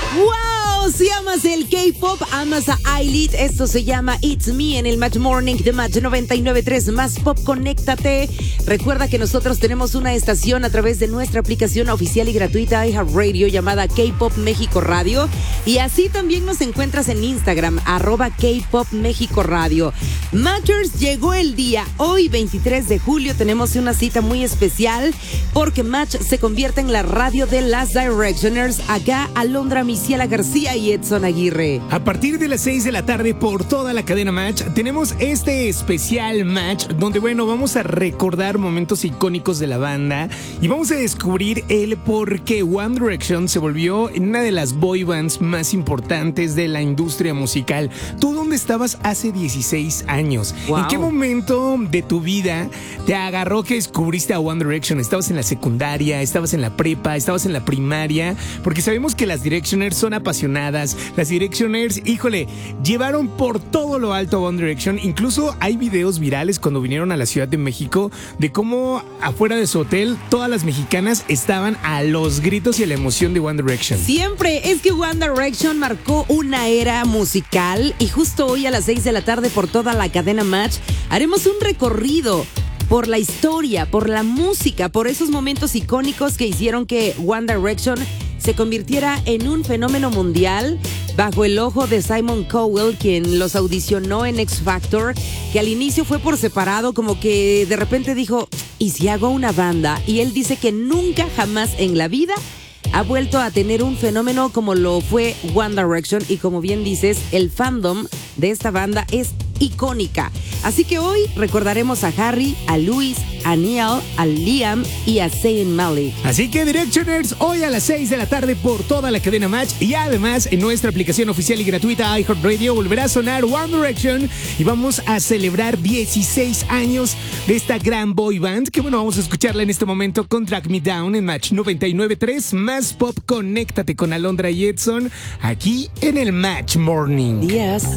¡Wow! Si amas el K-pop, amas a I-Lead. Esto se llama It's Me en el Match Morning de Match 99.3 Más Pop. Conéctate. Recuerda que nosotros tenemos una estación a través de nuestra aplicación oficial y gratuita iHeartRadio llamada K-Pop México Radio. Y así también nos encuentras en Instagram, @K-Pop México Radio. Matchers, llegó el día. Hoy, 23 de julio, tenemos una cita muy especial porque Match se convierte en la radio de las Directioners. Acá, Alondra Misiela García y Edson Aguirre. A partir de las 6 de la tarde por toda la cadena Match, tenemos este especial Match donde, vamos a recordar momentos icónicos de la banda y vamos a descubrir el por qué One Direction se volvió una de las boy bands más importantes de la industria musical. ¿Tú dónde estabas hace 16 años? Wow. ¿En qué momento de tu vida te agarró que descubriste a One Direction? ¿Estabas en la secundaria? ¿Estabas en la prepa? ¿Estabas en la primaria? Porque sabemos que las Directioners son apasionadas. Las Directioners, llevaron por todo lo alto a One Direction. Incluso hay videos virales cuando vinieron a la Ciudad de México de cómo afuera de su hotel todas las mexicanas estaban a los gritos y a la emoción de One Direction. Siempre es que One Direction marcó una era musical y justo hoy a las 6 de la tarde por toda la cadena Match haremos un recorrido por la historia, por la música, por esos momentos icónicos que hicieron que One Direction se convirtiera en un fenómeno mundial bajo el ojo de Simon Cowell, quien los audicionó en X Factor, que al inicio fue por separado, como que de repente dijo, ¿y si hago una banda? Y él dice que nunca jamás en la vida ha vuelto a tener un fenómeno como lo fue One Direction, y como bien dices, el fandom de esta banda es icónica. Así que hoy recordaremos a Harry, a Luis, a Neil, a Liam y a Zayn Malik. Así que Directioners, hoy a las 6 de la tarde por toda la cadena Match y además en nuestra aplicación oficial y gratuita iHeartRadio volverá a sonar One Direction y vamos a celebrar 16 años de esta gran boy band que vamos a escucharla en este momento con Drag Me Down en Match 99.3 Más Pop. Conéctate con Alondra y Edson aquí en el Match Morning. Días.